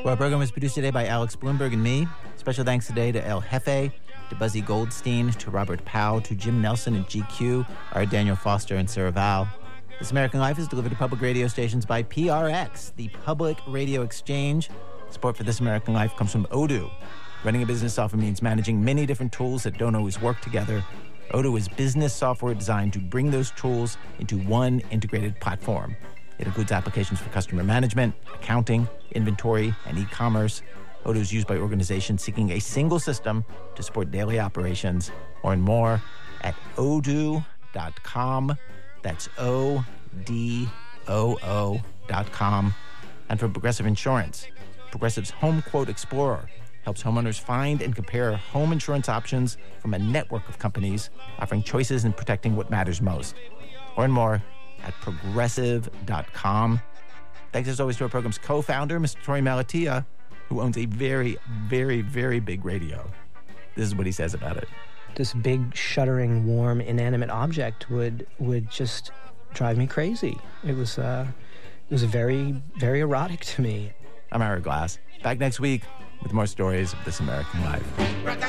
Well, our program was produced today by Alex Bloomberg and me. Special thanks today to El Jefe, to Buzzy Goldstein, to Robert Powell, to Jim Nelson at GQ, our Daniel Foster and Sarah Val. This American Life is delivered to public radio stations by PRX, the Public Radio Exchange. Support for This American Life comes from Odoo. Running a business often means managing many different tools that don't always work together. Odoo is business software designed to bring those tools into one integrated platform. It includes applications for customer management, accounting, inventory, and e-commerce. Odoo is used by organizations seeking a single system to support daily operations. Learn more at odoo.com. That's ODOO.com. And for Progressive Insurance, Progressive's Home Quote Explorer helps homeowners find and compare home insurance options from a network of companies, offering choices and protecting what matters most. Learn more at progressive.com. Thanks as always to our program's co-founder, Mr. Torey Malatia, who owns a very, very, very big radio. This is what he says about it. This big, shuddering, warm, inanimate object would just drive me crazy. It was very, very erotic to me. I'm Ira Glass. Back next week with more stories of This American Life.